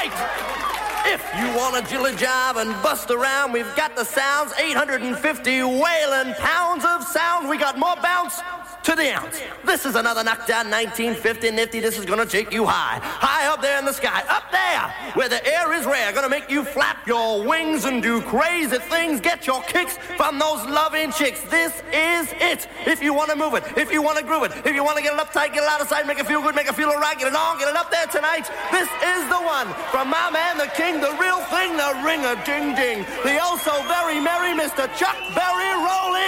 right. If you want to jill-a-jive and bust around, we've got the sounds, 850 wailing pounds of sound. We got more bounce to the ounce. This is another knockdown 1950 nifty. This is gonna take you high. High up there in the sky. Up there where the air is rare. Gonna make you flap your wings and do crazy things. Get your kicks from those loving chicks. This is it. If you wanna move it, if you wanna groove it, if you wanna get it uptight, get it out of sight, make it feel good, make it feel alright, get it on, get it up there tonight. This is the one from my man, the king, the real thing, the ring-a-ding-ding. The oh-so-very merry Mr. Chuck Berry rolling.